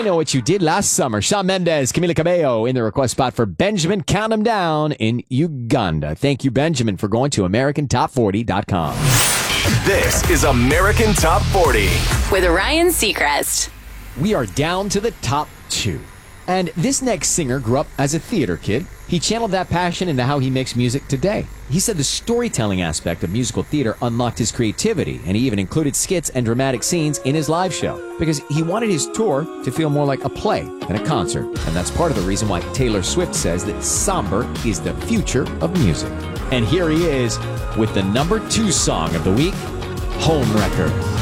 Know What You Did Last Summer. Shawn Mendes, Camila Cabello in the request spot for Benjamin Count 'Em Down in Uganda. Thank you, Benjamin, for going to AmericanTop40.com. This is American Top 40 with Ryan Seacrest. We are down to the top 2. And this next singer grew up as a theater kid. He channeled that passion into how he makes music today. He said the storytelling aspect of musical theater unlocked his creativity, and he even included skits and dramatic scenes in his live show because he wanted his tour to feel more like a play than a concert. And that's part of the reason why Taylor Swift says that somber is the future of music. And here he is with the number 2 song of the week, Homewrecker.